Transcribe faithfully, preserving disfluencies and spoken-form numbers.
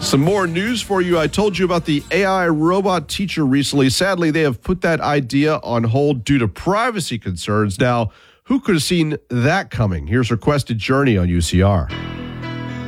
Some more news for you. I told you about the A I robot teacher recently. Sadly, they have put that idea on hold due to privacy concerns. Now, who could have seen that coming? Here's Requested Journey on U C R.